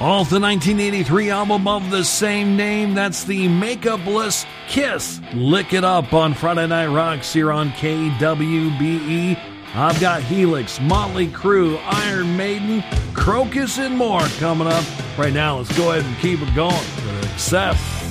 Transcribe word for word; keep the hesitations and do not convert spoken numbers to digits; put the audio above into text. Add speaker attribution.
Speaker 1: Off the nineteen eighty-three album of the same name, that's the Makeupless Kiss. Lick It Up on Friday Night Rocks here on K W B E. I've got Helix, Motley Crue, Iron Maiden, Crocus, and more coming up. Right now, let's go ahead and keep it going. Accept.